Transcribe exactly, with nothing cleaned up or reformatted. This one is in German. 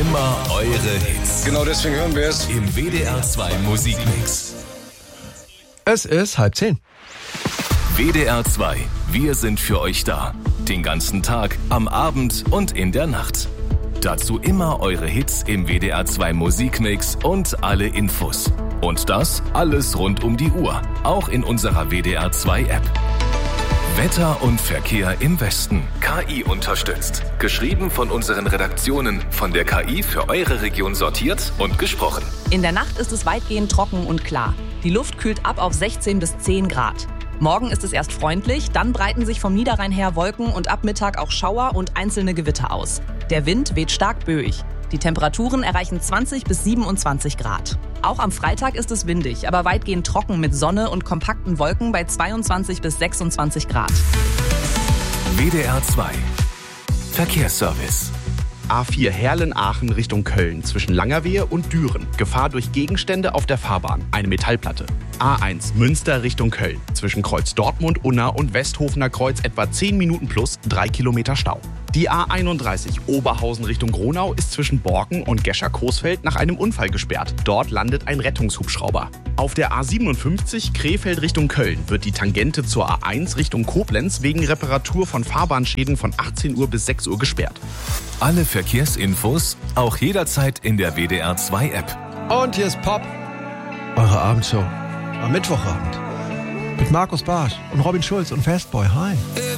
Immer eure Hits. Genau deswegen hören wir es Im W D R zwei Musikmix. Es ist halb zehn. W D R zwei, wir sind für euch da. Den ganzen Tag, am Abend und in der Nacht. Dazu immer eure Hits im W D R zwei Musikmix und alle Infos. Und das alles rund um die Uhr, auch in unserer W D R zwei App. Wetter und Verkehr im Westen. K I unterstützt. Geschrieben von unseren Redaktionen, von der K I für eure Region sortiert und gesprochen. In der Nacht ist es weitgehend trocken und klar. Die Luft kühlt ab auf sechzehn bis zehn Grad. Morgen ist es erst freundlich, dann breiten sich vom Niederrhein her Wolken und ab Mittag auch Schauer und einzelne Gewitter aus. Der Wind weht stark böig. Die Temperaturen erreichen zwanzig bis siebenundzwanzig Grad. Auch am Freitag ist es windig, aber weitgehend trocken mit Sonne und kompakten Wolken bei zweiundzwanzig bis sechsundzwanzig Grad. W D R zwei Verkehrsservice. A vier Herlen-Aachen Richtung Köln zwischen Langerwehe und Düren. Gefahr durch Gegenstände auf der Fahrbahn. Eine Metallplatte. A eins Münster Richtung Köln. Zwischen Kreuz Dortmund-Unna und Westhofener Kreuz etwa zehn Minuten plus drei Kilometer Stau. Die A einunddreißig Oberhausen Richtung Gronau ist zwischen Borken und Gescher-Coesfeld nach einem Unfall gesperrt. Dort landet ein Rettungshubschrauber. Auf der A siebenundfünfzig Krefeld Richtung Köln wird die Tangente zur A eins Richtung Koblenz wegen Reparatur von Fahrbahnschäden von achtzehn Uhr bis sechs Uhr gesperrt. Alle Verkehrsinfos auch jederzeit in der W D R zwei App. Und hier ist Pop, eure Abendshow am Mittwochabend mit Markus Barsch und Robin Schulz und Fastboy. Hi.